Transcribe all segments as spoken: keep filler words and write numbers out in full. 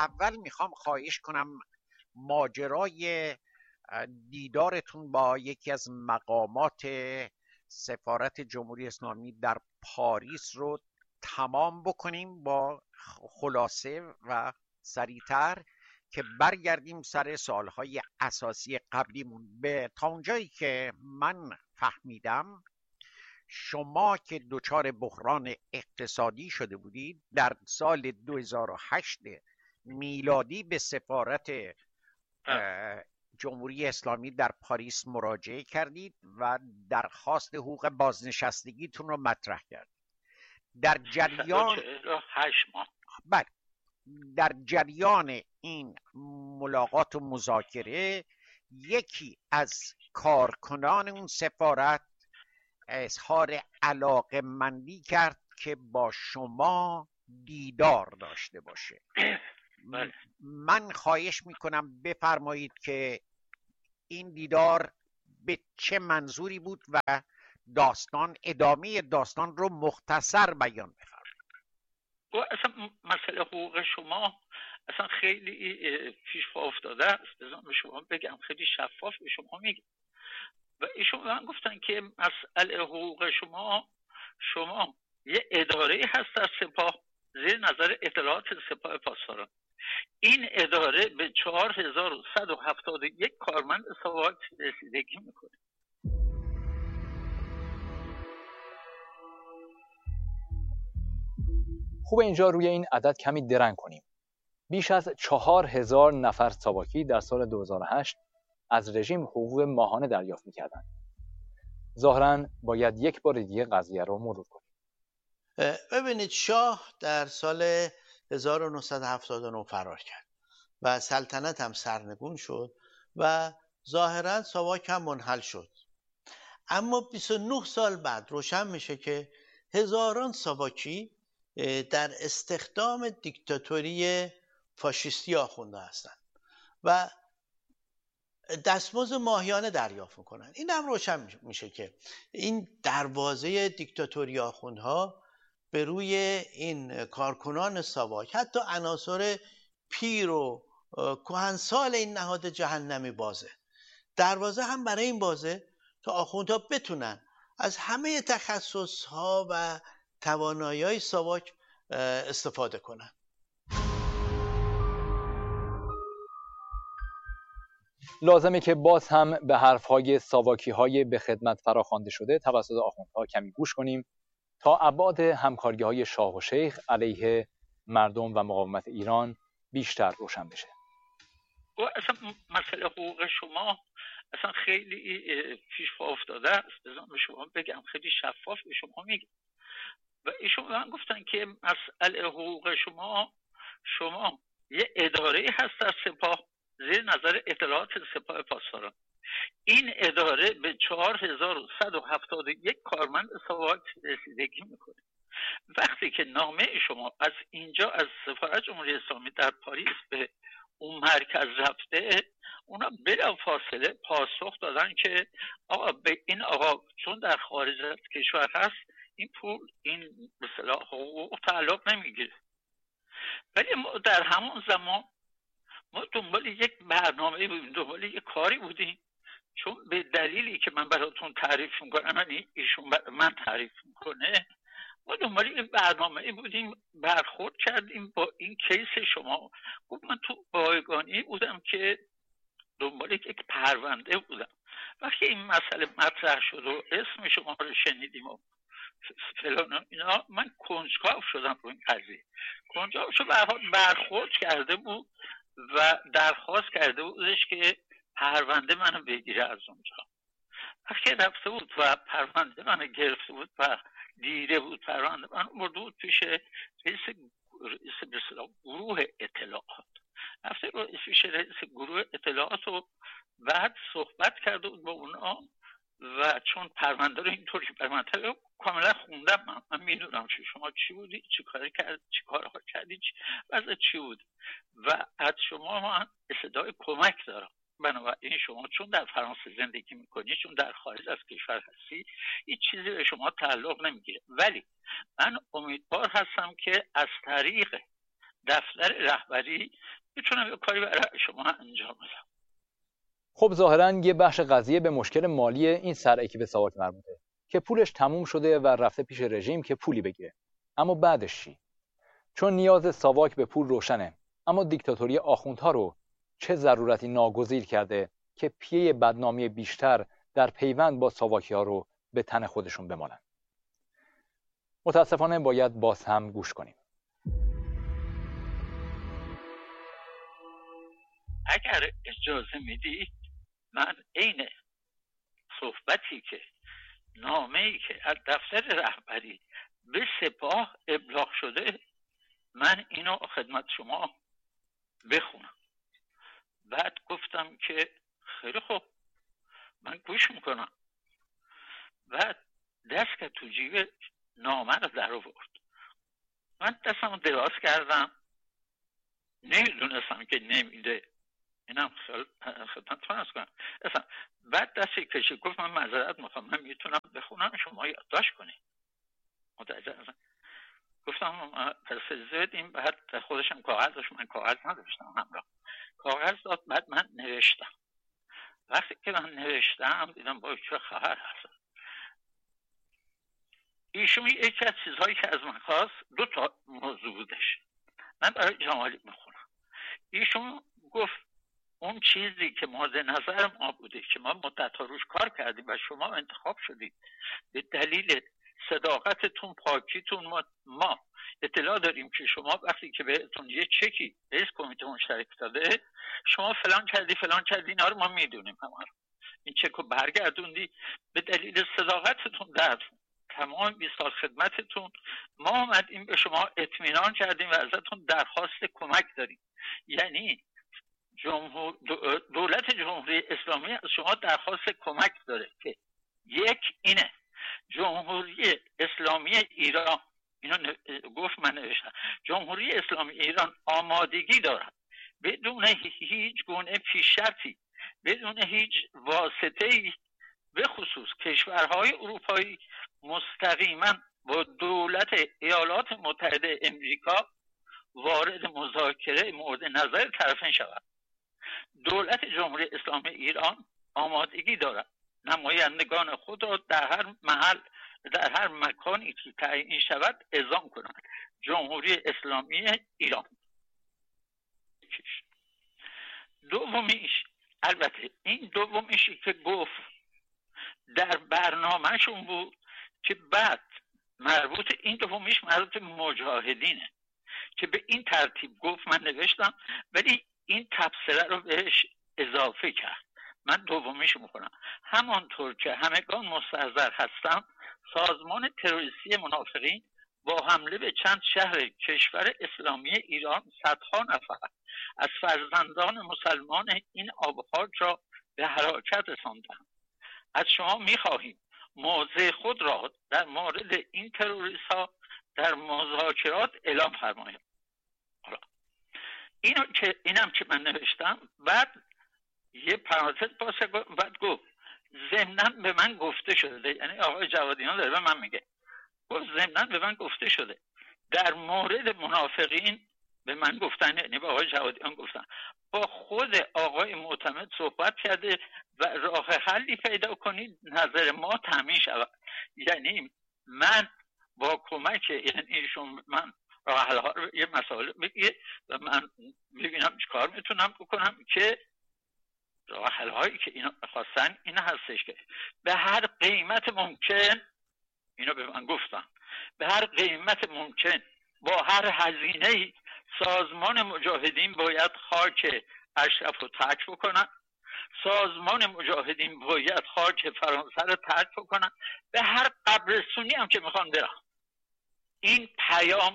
اول میخوام خواهش کنم ماجرای دیدارتون با یکی از مقامات سفارت جمهوری اسلامی در پاریس رو تمام بکنیم با خلاصه و سریعتر که برگردیم سر سوالهای اساسی قبلیمون. به تا اونجایی که من فهمیدم شما که دچار بحران اقتصادی شده بودید در سال دو هزار و هشت میلادی به سفارت جمهوری اسلامی در پاریس مراجعه کردید و درخواست حقوق بازنشستگیتون رو مطرح کردید. در جریان هشت ماه بله در جریان این ملاقات و مذاکره یکی از کارکنان اون سفارت اظهار علاقه‌مندی کرد که با شما دیدار داشته باشه. من خواهش میکنم بفرمایید که این دیدار به چه منظوری بود و داستان ادامه داستان رو مختصر بیان بفرمایید. اصلا مسئله حقوق شما اصلا خیلی پیش پا افتاده است. بذارم به شما بگم، خیلی شفاف به شما میگم. و ایشون من گفتن که مسئله حقوق شما شما یه اداره هست در سپاه زیر نظر اطلاعات سپاه پاسداران. این اداره به چهار هزار و صد و هفتاد و یک کارمند ساواک رسیدگی میکنه. خوب اینجا روی این عدد کمی درنگ کنیم. بیش از چهار هزار نفر ساواکی در سال دو هزار و هشت از رژیم حقوق ماهانه دریافت می‌کردند. ظاهراً باید یک بار دیگه قضیه رو مرور کنیم. ببینید، شاه در سال هزار و نهصد و هفتاد و نه فرار کرد و سلطنت هم سرنگون شد و ظاهراً ساواک هم منحل شد. اما بیست و نه سال بعد روشن میشه که هزاران ساواکی در استخدام دیکتاتوری فاشیستی آخونده هستند و دستمزد ماهیانه دریافت میکنن. این هم روشن میشه که این دروازه دیکتاتوری آخوندها به روی این کارکنان ساواک، حتی عناصر پیر و کهنسال این نهاد جهنمی بازه. دروازه هم برای این بازه تا آخوندها بتونن از همه تخصصها و توانایی‌های ساواک استفاده کنن. لازمه که باز هم به حرف‌های ساواکی‌های به خدمت فراخوانده شده توسط آخوندها کمی گوش کنیم تا ابعاد همکاری‌های شاه و شیخ علیه مردم و مقاومت ایران بیشتر روشن بشه. و اصلا مسئله حقوق شما اصلا خیلی پیش پا افتاده است. بذارم به شما بگم، خیلی شفاف به شما میگم. و ایشون من گفتن که مسئله حقوق شما شما یه اداره هست در سپاه زیر نظر اطلاعات سپاه پاسداران. این اداره به چهار هزار و صد و هفتاد و یک کارمند ساواک رسیدگی میکنه. وقتی که نامه شما از اینجا از سفارت جمهوری اسلامی در پاریس به اون مرکز رفته، اونا بلا فاصله پاسخ دادن که آقا به این آقا چون در خارج از کشور هست این پول این به اصطلاح حقوق تعلق نمیگیره. ولی ما در همون زمان ما دنبال یک برنامه بودیم، دنبال یک کاری بودیم، چون به دلیلی که من براتون تعریف میکنم، یعنی ایشون برای من تعریف میکنه، ما دنبال یک برنامه بودیم، برخورد کردیم با این کیس شما. گفت من تو بایگانی بودم که دنبال یک پرونده بودم. وقتی این مسئله مطرح شد و اسم شما رو شنیدیم و فلان اینا، من کنجکاو شدم رو این قضیه. کنجکاو شد، به هر حال برخورد کرده بود و درخواست کرده بودش که پرونده منو بگیره از اونجا. وقتی رفته بود و پرونده منو گرفته بود و دیده بود پرونده من، برده بود پیش رئیس رئیس گروه اطلاعات. رفته بود پیش رئیس گروه اطلاعات و بعد صحبت کرده بود با اونا و چون پرونده رو اینطوری پرونده کاملا خوندم، من, من میدونم چی شما چی بودی، چی کار کرد، چی کارها کردی، چی وضع چی بود و از شما من استدعای کمک دارم. بنابراین شما چون در فرانسه زندگی میکنی، چون در خارج از کشور هستی، هیچ چیزی به شما تعلق نمیگیره. ولی من امیدوار هستم که از طریق دفتر رهبری بتونم یه کاری برای شما انجام بدم. خب ظاهراً یه بخش قضیه به مشکل مالی این سر اکیپ ساواک مربوطه که پولش تموم شده و رفته پیش رژیم که پولی بگیره. اما بعدش چی؟ چون نیاز ساواک به پول روشنه، اما دیکتاتوری آخوندها رو چه ضرورتی ناگزیر کرده که پیه بدنامی بیشتر در پیوند با ساواکی‌ها رو به تن خودشون بمالن؟ متاسفانه باید باز هم گوش کنیم. اگر اجازه میدی من عین صحبتی که نامه‌ای که از دفتر رهبری به سپاه ابلاغ شده من اینو خدمت شما بخونم. بعد گفتم که خیلی خوب من گوش میکنم. بعد دست که تو جیب نامه رو در آورد. من دستم رو دراز کردم، نمیدونستم که نمیده. اینم خدمتتون عرض کنم. بعد دستی کشید گفت من معذرت میخوام، من میتونم بخونم شما یادداشت کنید. متوجه هستم. گفتم پس اجازه بدیم. بعد خودشم کاغذ داشت، من کاغذ نداشتم همراه. کاغذ داد، بعد من نوشتم. وقتی که من نوشتم دیدم با چه خبر هست. ایشون یکی از چیزهایی که از من خواست دو تا موضوع بودش. من برای جمالی میخونم. ایشون گفت اون چیزی که مورد نظر ما بوده که ما مدت‌ها روش کار کردیم و شما انتخاب شدید به دلیل صداقتتون، پاکیتون، ما, ما اطلاع داریم که شما وقتی که بهتون یه چکی رئیس کمیته مشترک داده شما فلان کردی فلان کردی، اینا رو ما میدونیم. همه این چک رو برگردوندی به دلیل صداقتتون در تمام بیست سال خدمتتون. ما اومدیم به شما اطمینان کردیم و ازتون درخواست کمک داریم. یعنی جمهور دولت جمهوری اسلامی از شما درخواست کمک داره که یک اینه جمهوری اسلامی ایران، اینو گفت من نوشتم، جمهوری اسلامی ایران آمادگی دارد بدون هیچ گونه پیش‌شرطی، بدون هیچ واسطه‌ای، به خصوص کشورهای اروپایی مستقیما با دولت ایالات متحده امریکا وارد مذاکره مورد نظر طرفین شود. دولت جمهوری اسلامی ایران آمادگی دارد نمایندگان خود را در هر محل در هر مکانی که تعیین شود اعزام کند. جمهوری اسلامی ایران. دومیش، البته این دومیشی که گفت در برنامهشون بود که بعد مربوط این دومیش مربوط مجاهدینه که به این ترتیب گفت. من نوشتم ولی این تبصره رو بهش اضافه کرد. من دومیش میکنم. همانطور که همگان مستحضر هستم سازمان تروریستی منافقین با حمله به چند شهر کشور اسلامی ایران صدها نفر از فرزندان مسلمان این آبخاک را به حراکت رساندند. از شما میخواهیم موضع خود را در مورد این تروریست ها در مذاکرات اعلام فرمایید. حالا اینو که اینم که من نوشتم. بعد یه پرانتز باشه، بعد گفت ضمناً به من گفته شده، یعنی آقای جوادیان داره به من میگه، گفت ضمناً به من گفته شده در مورد منافقین به من گفتن، یعنی به آقای جوادیان گفتن، با خود آقای معتمد صحبت کرده و راه حلی پیدا کنید نظر ما تامین شود. یعنی من با کمک یعنی ایشون من راه حل ها یه مسائل بگه و من ببینم چیکار میتونم بکنم که راه حل هایی که اینا خواستن این هستش که به هر قیمت ممکن، اینو به من گفتن، به هر قیمت ممکن با هر هزینه‌ای سازمان مجاهدین باید خاک اشرف رو ترک بکنن، سازمان مجاهدین باید خاک فرانسه رو ترک بکنن، به هر قبرستونی هم که میخوان برن. این پیام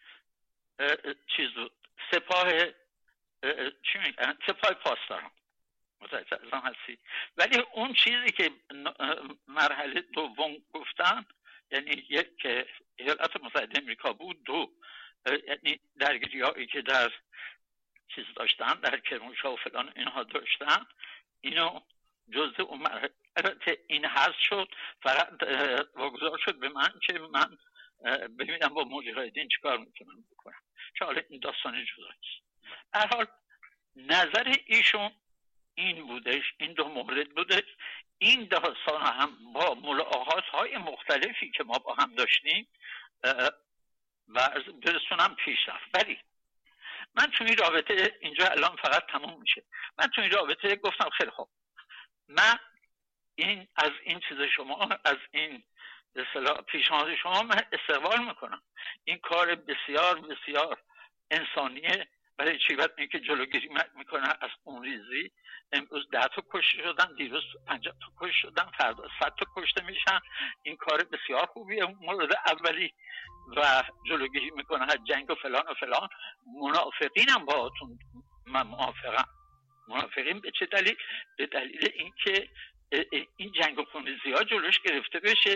چیز سپاه چی میگن سپاه پاسداران. متوجه هستی؟ ولی اون چیزی که مرحله دوم گفتن، یعنی یک که ایالات متحده امریکا بود، دو یعنی درگیری هایی که در چیز داشتن در کرمانشاه و فلان اینها داشتن، اینو جزء اون مرحله این هست شد. فقط واگذار شد به من که من ببینم با مجاهدین چیکار میتونم بکنم. چه حالا این داستان جداست. هر حال نظر ایشون این بودش، این دو مورد بودش. این داستان هم با ملاحظات های مختلفی که ما با هم داشتیم و برسونم پیش رفت. ولی من تو این رابطه، اینجا الان فقط تموم میشه، من تو این رابطه گفتم خیلی خوب، من این از این چیز شما، از این به اصطلاح پیشنهاد شما من استقبال میکنم. این کار بسیار بسیار انسانیه. برای چی؟ باید اینکه جلوگیری میکنه از اون ریزی. امروز ده تا کشته شدن، دیروز پنجاه تا کشته شدن، فردا صد تا کشته میشن. این کار بسیار خوبیه مورد اولی و جلوگیری میکنه از جنگ و فلان و فلان. منافقینم باهاتون من موافقم. منافقین به چه دلیل؟ به دلیل اینکه این جنگ و خونریزی ها جلوش گرفته بشه.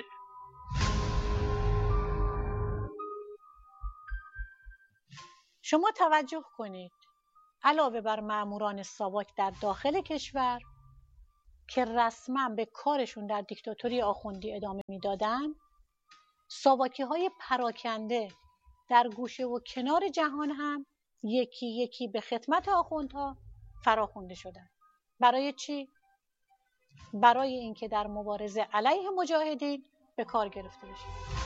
شما توجه کنید علاوه بر ماموران ساواک در داخل کشور که رسما به کارشون در دیکتاتوری آخوندی ادامه میدادن، ساواکی های پراکنده در گوشه و کنار جهان هم یکی یکی به خدمت آخوندها فراخوانده شدن. برای چی؟ برای اینکه در مبارزه علیه مجاهدین به کار گرفته بشه.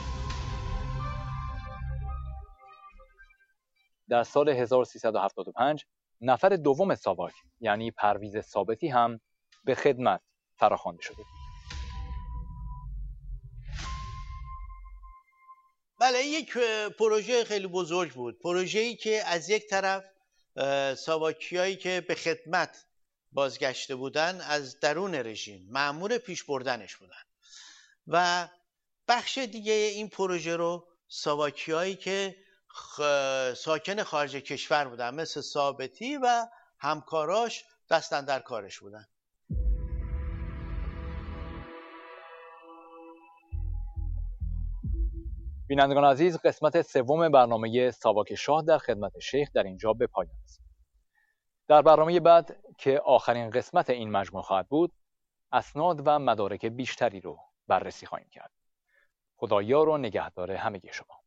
در سال هزار و سیصد و هفتاد و پنج نفر دوم ساواک یعنی پرویز ثابتی هم به خدمت فراخوانده شده. بله، یک پروژه خیلی بزرگ بود. پروژه‌ای که از یک طرف ساواکیایی که به خدمت بازگشته بودن از درون رژیم مأمور پیش بردنش بودن و بخش دیگه این پروژه رو ساواکیایی که ساکن خارج کشور بودن مثل ثابتی و همکاراش دست اندر کارش بودن. بینندگان عزیز، قسمت سوم برنامه ساواک شاه در خدمت شیخ در اینجا به پایان است. در برنامه بعد که آخرین قسمت این مجموعه خواهد بود، اسناد و مدارک بیشتری رو بررسی خواهیم کرد. خدایا رو نگهدار همگی شما.